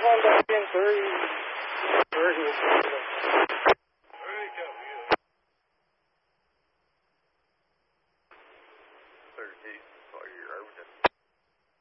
Come on back in 3. 30. 30 while you're over there.